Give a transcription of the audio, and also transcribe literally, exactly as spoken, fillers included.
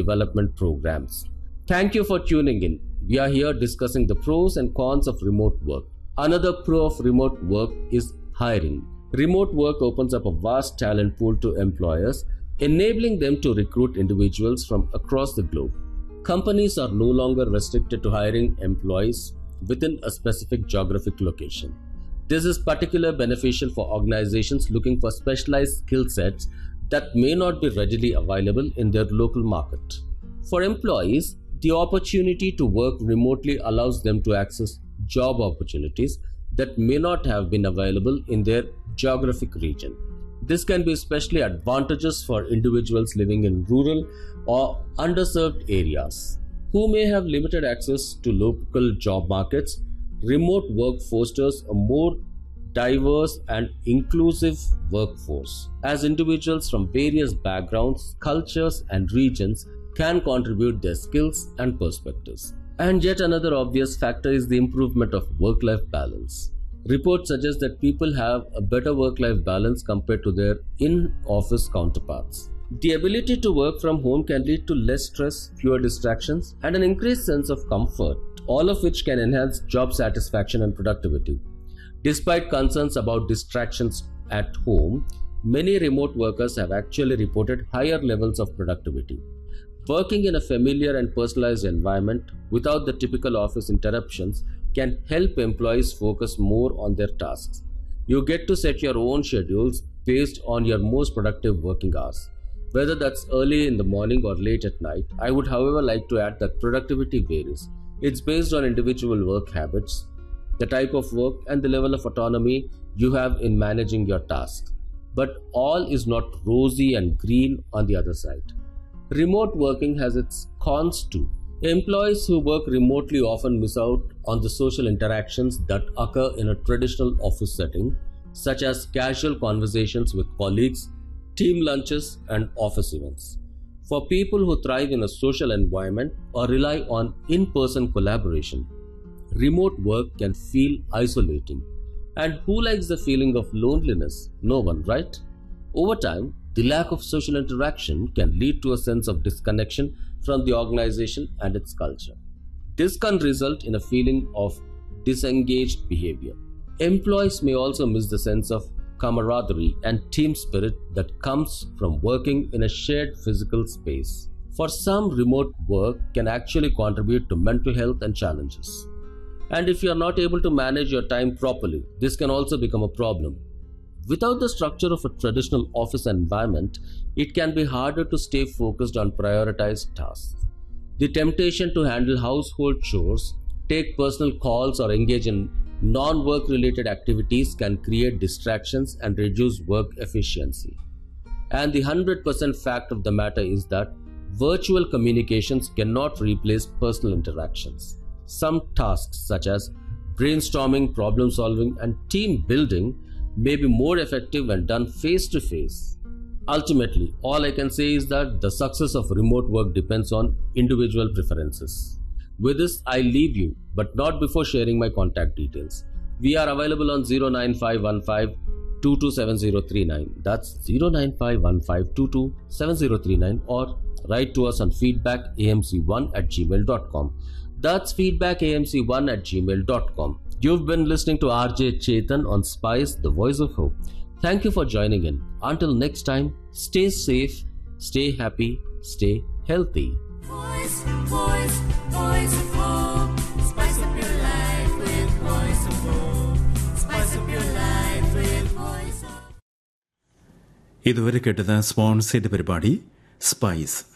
development programs. Thank you for tuning in. We are here discussing the pros and cons of remote work. Another pro of remote work is hiring. Remote work opens up a vast talent pool to employers, enabling them to recruit individuals from across the globe. Companies are no longer restricted to hiring employees within a specific geographic location. This is particularly beneficial for organizations looking for specialized skill sets that may not be readily available in their local market. For employees, the opportunity to work remotely allows them to access job opportunities that may not have been available in their geographic region. This can be especially advantageous for individuals living in rural or underserved areas who may have limited access to local job markets. Remote work fosters a more diverse and inclusive workforce, as individuals from various backgrounds, cultures, and regions can contribute their skills and perspectives. And yet another obvious factor is the improvement of work-life balance. Reports suggest that people have a better work-life balance compared to their in-office counterparts. The ability to work from home can lead to less stress, fewer distractions, and an increased sense of comfort, all of which can enhance job satisfaction and productivity. Despite concerns about distractions at home, many remote workers have actually reported higher levels of productivity. Working in a familiar and personalized environment without the typical office interruptions can help employees focus more on their tasks. You get to set your own schedules based on your most productive working hours. Whether that's early in the morning or late at night, I would however like to add that productivity varies. It's based on individual work habits, the type of work, and the level of autonomy you have in managing your tasks. But all is not rosy and green on the other side. Remote working has its cons too. Employees who work remotely often miss out on the social interactions that occur in a traditional office setting, such as casual conversations with colleagues, team lunches, and office events. For people who thrive in a social environment or rely on in-person collaboration, remote work can feel isolating. And who likes the feeling of loneliness? No one, right? Over time, the lack of social interaction can lead to a sense of disconnection from the organization and its culture. This can result in a feeling of disengaged behavior. Employees may also miss the sense of camaraderie and team spirit that comes from working in a shared physical space. For some, remote work can actually contribute to mental health and challenges. And if you are not able to manage your time properly, this can also become a problem. Without the structure of a traditional office environment, it can be harder to stay focused on prioritized tasks. The temptation to handle household chores, take personal calls, or engage in non-work related activities can create distractions and reduce work efficiency. And the one hundred percent fact of the matter is that virtual communications cannot replace personal interactions. Some tasks such as brainstorming, problem solving, and team building may be more effective when done face-to-face. Ultimately, all I can say is that the success of remote work depends on individual preferences. With this, I leave you, but not before sharing my contact details. We are available on zero nine five one five two two seven zero three nine. That's zero nine five one five two two seven zero three nine, or write to us on feedback a m c one at gmail dot com. That's feedback a m c one at gmail dot com. You've been listening to R J Chetan on Spice, the Voice of Hope. Thank you for joining in. Until next time, stay safe, stay happy, stay healthy. Voice, voice, voice of hope. Spice up your life with Voice of Hope. Spice up your life with Voice of Hope. ഇതുവരെ കേട്ടത് sponsored പരിപാടി spice